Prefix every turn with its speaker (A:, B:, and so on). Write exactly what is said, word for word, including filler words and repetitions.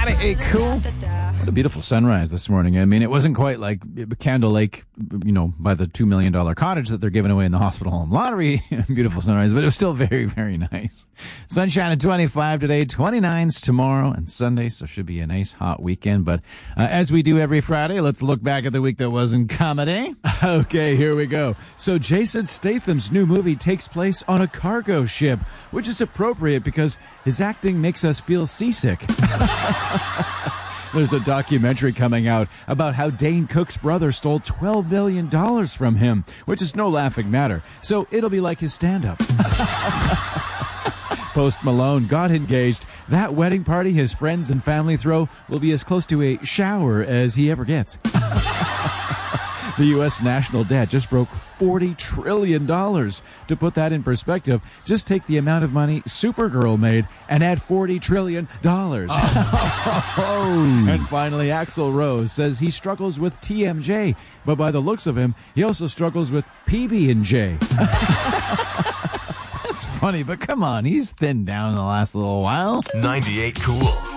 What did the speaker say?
A: ninety-eight Cool. What a beautiful sunrise this morning. I mean, it wasn't quite like Candle Lake, you know, by the two million dollars cottage that they're giving away in the hospital home lottery. Beautiful sunrise, but it was still very, very nice. Sunshine at twenty-five today, twenty-nines tomorrow and Sunday, so should be a nice hot weekend. But uh, as we do every Friday, let's look back at the week that was in comedy. Okay, here we go. So Jason Statham's new movie takes place on a cargo ship, which is appropriate because his acting makes us feel seasick. There's a documentary coming out about how Dane Cook's brother stole twelve million dollars from him, which is no laughing matter. So it'll be like his stand-up. Post Malone got engaged. That wedding party his friends and family throw will be as close to a shower as he ever gets. The U S national debt just broke forty trillion dollars. To put that in perspective, just take the amount of money Supergirl made and add forty trillion dollars. Oh. And finally, Axl Rose says he struggles with T M J, but by the looks of him, he also struggles with P B and J. That's funny, but come on, he's thinned down in the last little while.
B: ninety-eight Cool.